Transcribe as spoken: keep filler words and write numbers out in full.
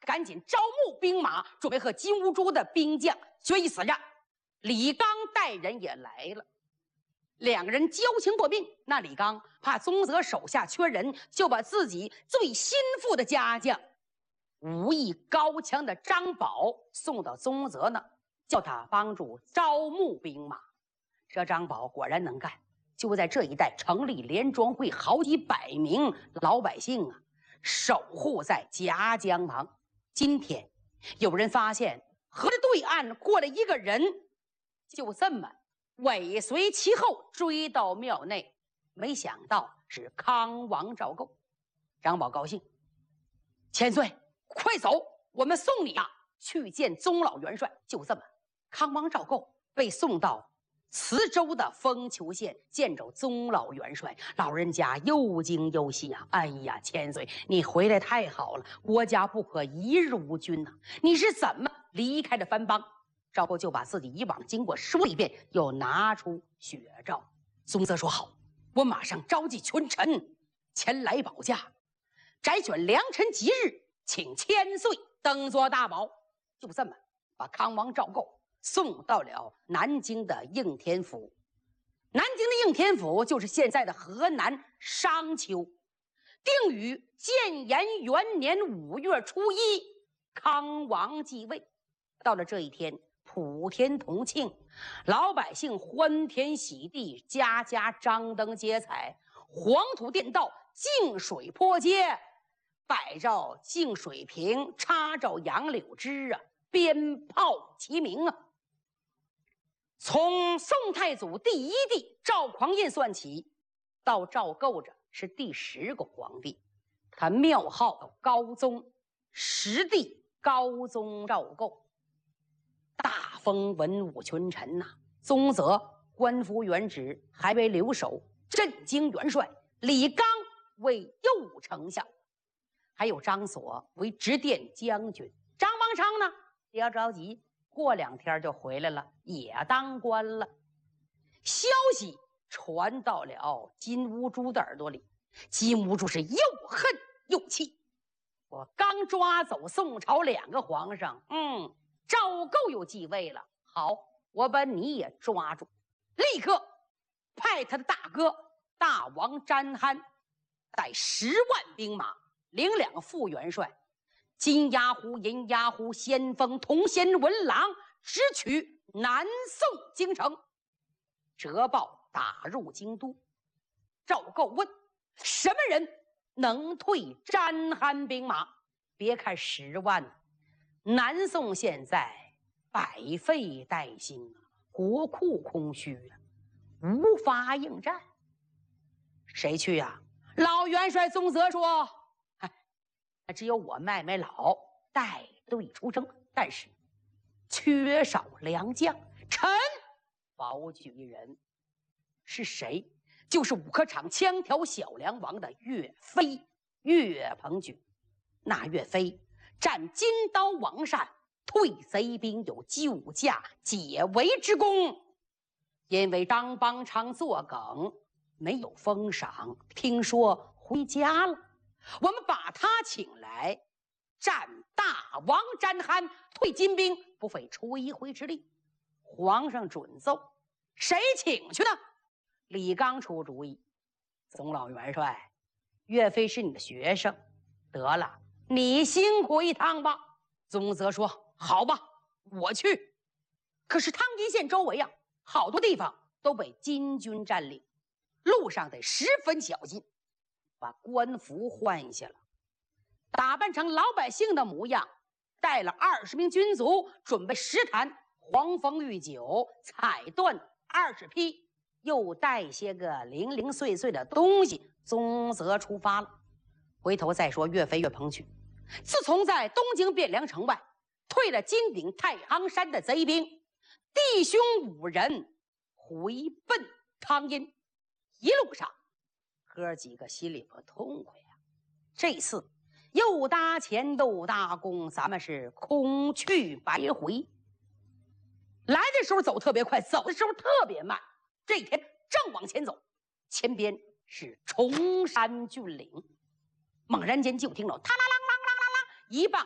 赶紧招募兵马，准备和金兀术的兵将决一死战。李纲带人也来了，两个人交情过命。那李纲怕宗泽手下缺人，就把自己最心腹的家将武艺高强的张宝送到宗泽那，叫他帮助招募兵马。这张宝果然能干，就在这一带成立联庄会，好几百名老百姓啊，守护在夹江旁。今天有人发现河的对岸过来一个人，就这么尾随其后追到庙内，没想到是康王赵构。张宝高兴，千岁快走，我们送你啊去见宗老元帅。就这么，康王赵构被送到磁州的封丘县，见着宗老元帅。老人家又惊又喜啊！哎呀，千岁，你回来太好了，国家不可一日无君呐、啊！你是怎么离开的藩邦？赵构就把自己以往经过说一遍，又拿出血诏。宗泽说：“好，我马上召集群臣前来保驾，摘选良辰吉日，请千岁登座大宝。”就这么把康王赵构送到了南京的应天府。南京的应天府就是现在的河南商丘。定于建炎元年五月初一，康王继位。到了这一天，普天同庆，老百姓欢天喜地，家家张灯结彩，黄土垫道，净水坡街，摆着净水瓶，插着杨柳枝啊，鞭炮齐鸣啊。从宋太祖第一帝赵匡胤算起，到赵构这是第十个皇帝，他庙号高宗，实帝高宗赵构。大封文武群臣呐、啊，宗泽官复原职，还为留守镇京元帅，李纲为右丞相，还有张所为直殿将军。张邦昌呢，不要着急，过两天就回来了，也当官了。消息传到了金兀术的耳朵里，金兀术是又恨又气。我刚抓走宋朝两个皇上，嗯，赵构又继位了，好，我把你也抓住，立刻派他的大哥大王詹憨带十万兵马，领两个副元帅，金牙虎、银牙虎、先锋、铜仙、文郎，直取南宋京城，折报打入京都。赵构问：什么人能退詹憨兵马？别看十万，南宋现在百废待兴啊，国库空虚啊，无法应战。谁去呀、啊？老元帅宗泽说：哎，只有我麦麦老带队出征，但是缺少良将，臣保举一人。是谁？就是五棵场枪条小梁王的岳飞，岳鹏举。那岳飞战金刀王善，退贼兵有救驾解围之功，因为张邦昌作梗，没有封赏，听说回家了。我们把他请来，战大王詹憨，退金兵，不费吹灰之力。皇上准奏，谁请去呢？李纲出主意，宗老元帅，岳飞是你的学生，得了，你辛苦一趟吧。宗泽说：好吧，我去。可是汤阴县周围啊，好多地方都被金军占领，路上得十分小心，把官服换下了，打扮成老百姓的模样，带了二十名军卒，准备石坛、黄蜂御酒、彩缎二十匹，又带些个零零碎碎的东西。宗泽出发了。回头再说岳飞、岳鹏举，自从在东京汴梁城外退了金顶太行山的贼兵，弟兄五人回奔汤阴，一路上哥几个心里可痛快呀、啊！这次又搭前又搭弓，咱们是空去白回。来的时候走特别快，走的时候特别慢。这一天正往前走，前边是崇山峻岭，猛然间就听到踏啦啷啷啷啷啷，一棒